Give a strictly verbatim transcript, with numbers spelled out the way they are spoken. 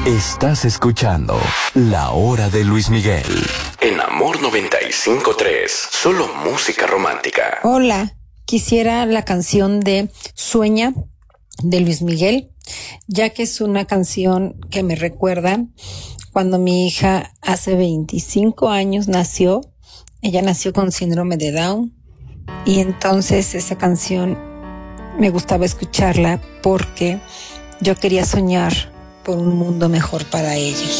Estás escuchando La Hora de Luis Miguel. En Amor noventa y cinco punto tres. Solo música romántica. Hola, quisiera la canción de Sueña de Luis Miguel, ya que es una canción que me recuerda cuando mi hija hace veinticinco años nació. Ella nació con síndrome de Down y entonces esa canción me gustaba escucharla porque yo quería soñar por un mundo mejor para ella.